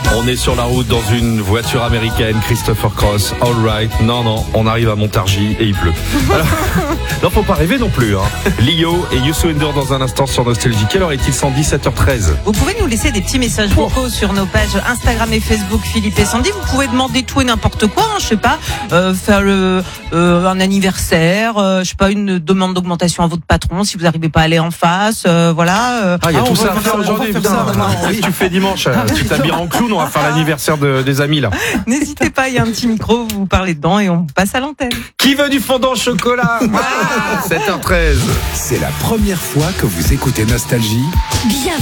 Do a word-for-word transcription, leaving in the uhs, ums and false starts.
On est sur la route dans une voiture américaine, Christopher Cross, all right. Non, non, on arrive à Montargis et il pleut. Alors, non, faut pas rêver non plus. Hein. Lio et Youssou N'Dour dans un instant sur Nostalgie. Quelle heure est-il? Cent dix-sept heures treize. Vous pouvez nous laisser des petits messages vocaux oh. sur nos pages Instagram et Facebook Philippe et Sandy. Vous pouvez demander tout et n'importe quoi. Hein, je sais pas, euh, faire le, euh, un anniversaire, euh, je sais pas, une demande d'augmentation à votre patron si vous n'arrivez pas à aller en face. Euh, voilà. Euh. Ah, il y a ah, tout ça à faire aujourd'hui. Qu'est-ce que tu fais dimanche? Tu t'habilles en clown, on va faire l'anniversaire de, des amis là. N'hésitez pas, il y a un petit micro, vous parlez dedans et on passe à l'antenne. Qui veut du fondant au chocolat? ah, sept heures treize. C'est la première fois que vous écoutez Nostalgie. Bien.